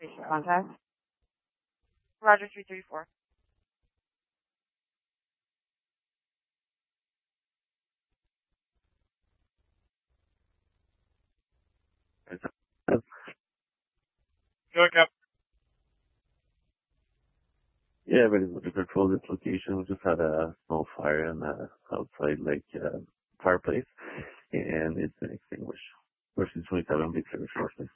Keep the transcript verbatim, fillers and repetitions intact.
station contact. Roger three three four. Go, Cap. Yeah, ready to control this location. We just had a small fire in the outside like uh, fireplace, and it's been extinguished. Version twenty-seven will be clear shortly.